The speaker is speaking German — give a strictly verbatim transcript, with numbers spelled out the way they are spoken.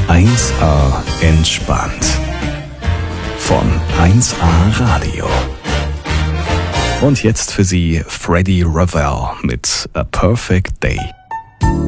eins A entspannt. Von eins A Radio. Und jetzt für Sie Freddie Ravel mit A Perfect Day.